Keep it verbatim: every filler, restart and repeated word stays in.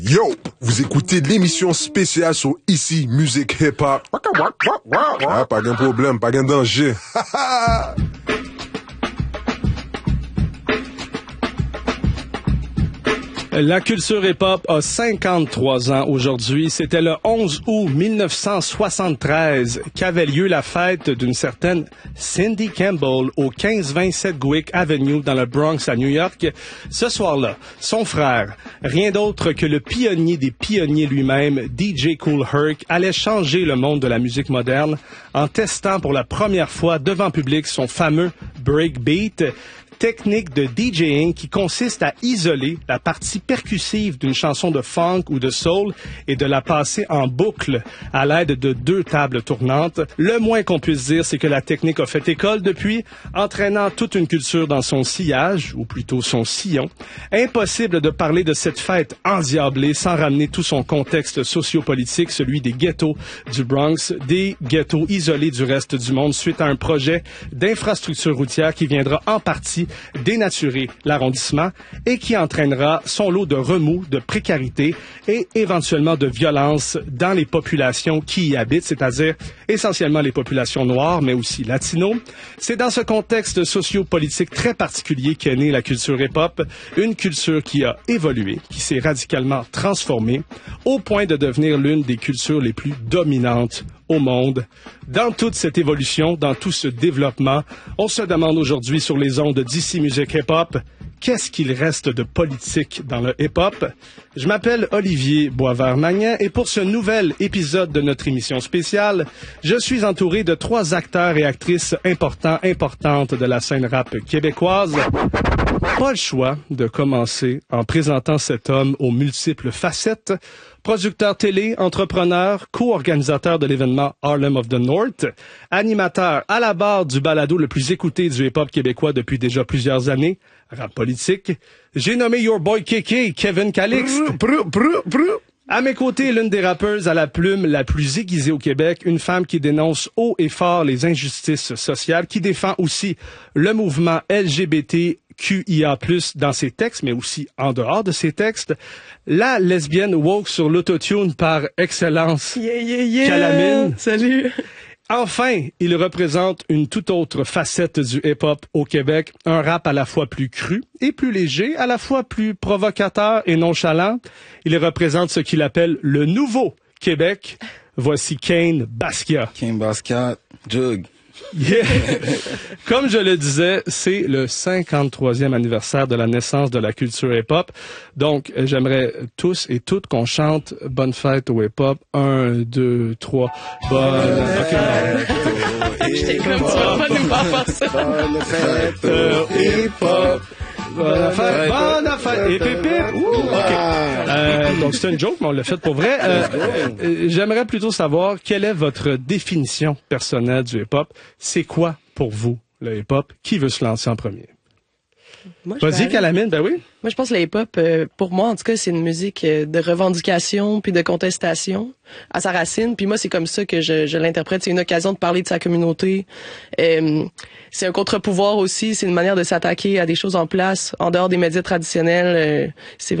Yo, vous écoutez de l'émission spéciale sur Ici Musique Hip Hop. Ah, pas de problème, pas de danger. La culture hip-hop a cinquante-trois ans aujourd'hui. C'était le onze août mille neuf cent soixante-treize qu'avait lieu la fête d'une certaine Cindy Campbell au quinze vingt Sedgwick Avenue dans le Bronx à New York. Ce soir-là, son frère, rien d'autre que le pionnier des pionniers lui-même, D J Kool Herc, allait changer le monde de la musique moderne en testant pour la première fois devant public son fameux breakbeat, technique de DJing qui consiste à isoler la partie percussive d'une chanson de funk ou de soul et de la passer en boucle à l'aide de deux tables tournantes. Le moins qu'on puisse dire, c'est que la technique a fait école depuis, entraînant toute une culture dans son sillage, ou plutôt son sillon. Impossible de parler de cette fête endiablée sans ramener tout son contexte sociopolitique, celui des ghettos du Bronx, des ghettos isolés du reste du monde suite à un projet d'infrastructure routière qui viendra en partie dénaturer l'arrondissement et qui entraînera son lot de remous, de précarité et éventuellement de violence dans les populations qui y habitent, c'est-à-dire essentiellement les populations noires, mais aussi latino. C'est dans ce contexte socio-politique très particulier qu'est née la culture hip-hop, une culture qui a évolué, qui s'est radicalement transformée, au point de devenir l'une des cultures les plus dominantes au monde. Dans toute cette évolution, dans tout ce développement, on se demande aujourd'hui sur les ondes d'Ici Musique Hip Hop, qu'est-ce qu'il reste de politique dans le hip-hop? Je m'appelle Olivier Boisvert-Magnan et pour ce nouvel épisode de notre émission spéciale, je suis entouré de trois acteurs et actrices importants, importantes de la scène rap québécoise. Pas le choix de commencer en présentant cet homme aux multiples facettes. Producteur télé, entrepreneur, co-organisateur de l'événement Harlem of the North, animateur à la barre du balado le plus écouté du hip-hop québécois depuis déjà plusieurs années, rap politique. J'ai nommé Your Boy Kéké, Kevin Calixte. Brr, brr, brr. À mes côtés, l'une des rappeuses à la plume la plus aiguisée au Québec, une femme qui dénonce haut et fort les injustices sociales, qui défend aussi le mouvement L G B T Q I A plus, dans ses textes, mais aussi en dehors de ses textes. La lesbienne woke sur l'autotune par excellence. Yeah, yeah, yeah! Calamine. Salut! Enfin, il représente une toute autre facette du hip-hop au Québec, un rap à la fois plus cru et plus léger, à la fois plus provocateur et nonchalant. Il représente ce qu'il appelle le nouveau Québec. Voici Kane Basquiat. Kane Basquiat, Jug. Yeah. Comme je le disais, c'est le cinquante-troisième anniversaire de la naissance de la culture hip-hop. Donc, j'aimerais tous et toutes qu'on chante « Bonne fête au hip-hop ». Un, deux, trois. Bonne fête. J'étais comme, tu vas pas nous faire ça. Bonne fête au hip-hop. Bonne fête, bonne fête, et pépé. Ouh, ok. Euh, donc c'est une joke, mais on l'a fait pour vrai. Euh, euh, j'aimerais plutôt savoir quelle est votre définition personnelle du hip-hop. C'est quoi pour vous le hip-hop? Qui veut se lancer en premier? Moi, je Vas-y, vais- Calamine, ben oui. Moi, je pense que le hip-hop, euh, pour moi, en tout cas, c'est une musique euh, de revendication puis de contestation à sa racine. Puis moi, c'est comme ça que je, je l'interprète. C'est une occasion de parler de sa communauté. Euh, c'est un contre-pouvoir aussi. C'est une manière de s'attaquer à des choses en place, en dehors des médias traditionnels. Euh, c'est